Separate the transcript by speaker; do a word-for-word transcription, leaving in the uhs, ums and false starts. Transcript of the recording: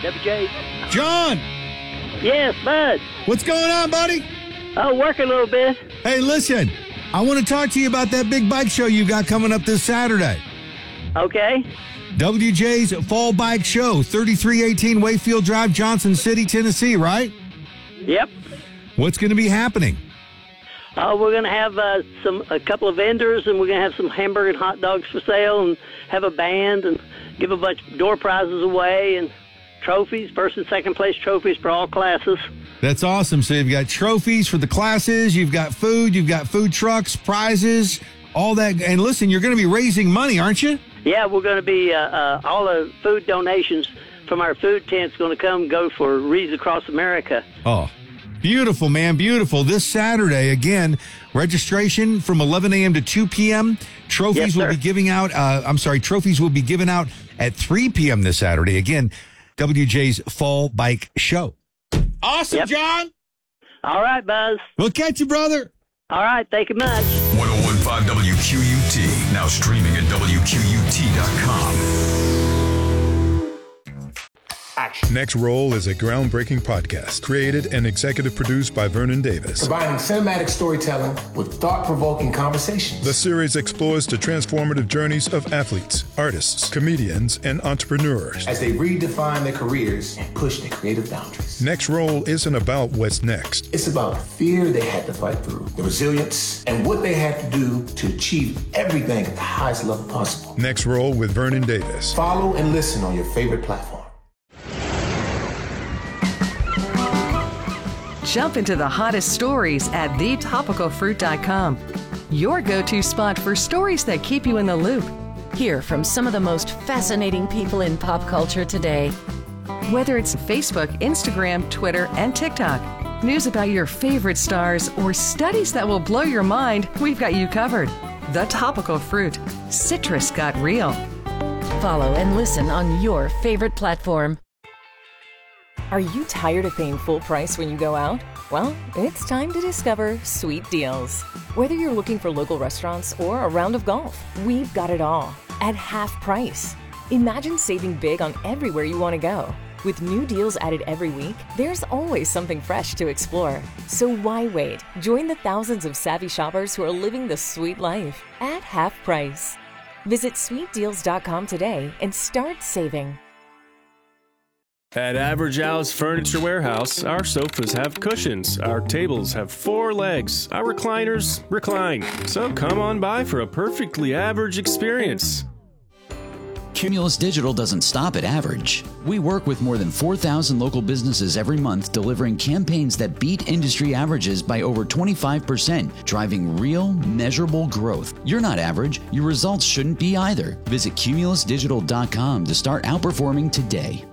Speaker 1: W J.
Speaker 2: John!
Speaker 1: Yes, Bud.
Speaker 2: What's going on, buddy?
Speaker 1: Oh, work a little bit.
Speaker 2: Hey, listen. I want to talk to you about that big bike show you got coming up this Saturday.
Speaker 1: Okay.
Speaker 2: W J's Fall Bike Show, thirty-three eighteen Wayfield Drive, Johnson City, Tennessee, right?
Speaker 1: Yep.
Speaker 2: What's going to be happening?
Speaker 1: Uh, we're going to have uh, some a couple of vendors, and we're going to have some hamburger and hot dogs for sale, and have a band, and give a bunch of door prizes away, and trophies, first and second place trophies for all classes.
Speaker 2: That's awesome. So you've got trophies for the classes, you've got food, you've got food trucks, prizes, all that. And listen, you're going to be raising money, aren't you?
Speaker 1: Yeah, we're going to be, uh, uh, all the food donations from our food tent's going to come go for Reads Across America.
Speaker 2: Oh, beautiful, man, beautiful. This Saturday, again, registration from eleven a.m. to two p.m. Trophies
Speaker 1: Yes,
Speaker 2: will be giving out, uh, I'm sorry, trophies will be given out at three p.m. this Saturday. Again, W J's Fall Bike Show. Awesome,
Speaker 1: Yep.
Speaker 2: John.
Speaker 1: All right, Buzz.
Speaker 2: We'll catch you, brother.
Speaker 1: All right, thank you much.
Speaker 3: one oh one point five W Q U T, now streaming at W Q U T dot com.
Speaker 4: Next Roll is a groundbreaking podcast created and executive produced by Vernon Davis.
Speaker 5: Combining cinematic storytelling with thought-provoking conversations.
Speaker 4: The series explores the transformative journeys of athletes, artists, comedians, and entrepreneurs
Speaker 5: as they redefine their careers and push their creative boundaries.
Speaker 4: Next Roll isn't about what's next.
Speaker 5: It's about the fear they had to fight through, the resilience, and what they had to do to achieve everything at the highest level possible.
Speaker 4: Next Roll with Vernon Davis.
Speaker 5: Follow and listen on your favorite platform.
Speaker 6: Jump into the hottest stories at the topical fruit dot com. Your go-to spot for stories that keep you in the loop.
Speaker 7: Hear from some of the most fascinating people in pop culture today.
Speaker 6: Whether it's Facebook, Instagram, Twitter, and TikTok, news about your favorite stars, or studies that will blow your mind, we've got you covered. The Topical Fruit. Citrus got real.
Speaker 7: Follow and listen on your favorite platform.
Speaker 8: Are you tired of paying full price when you go out? Well, it's time to discover Sweet Deals. Whether you're looking for local restaurants or a round of golf, we've got it all at half price. Imagine saving big on everywhere you want to go. With new deals added every week, there's always something fresh to explore. So why wait? Join the thousands of savvy shoppers who are living the sweet life at half price. Visit sweet deals dot com today and start saving.
Speaker 9: At Average Al's Furniture Warehouse, our sofas have cushions, our tables have four legs, our recliners recline. So come on by for a perfectly average experience.
Speaker 10: Cumulus Digital doesn't stop at average. We work with more than four thousand local businesses every month, delivering campaigns that beat industry averages by over twenty-five percent, driving real, measurable growth. You're not average. Your results shouldn't be either. Visit cumulus digital dot com to start outperforming today.